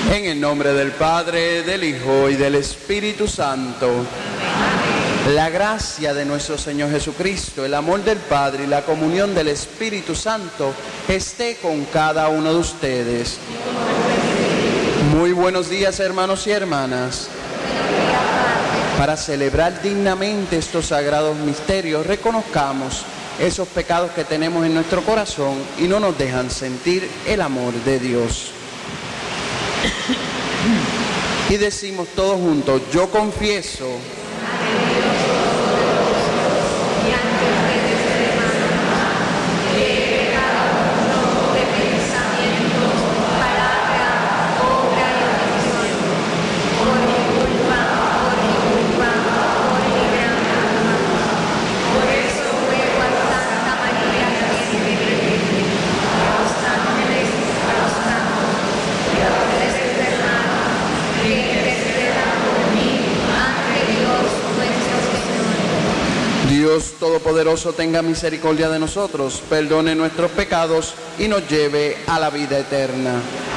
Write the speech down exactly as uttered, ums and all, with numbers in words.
En el nombre del Padre, del Hijo y del Espíritu Santo. La gracia de nuestro Señor Jesucristo, el amor del Padre y la comunión del Espíritu Santo esté con cada uno de ustedes. Muy buenos días, hermanos y hermanas. Para celebrar dignamente estos sagrados misterios, reconozcamos esos pecados que tenemos en nuestro corazón y no nos dejan sentir el amor de Dios. Y decimos todos juntos: yo confieso Dios Todopoderoso tenga misericordia de nosotros, perdone nuestros pecados y nos lleve a la vida eterna.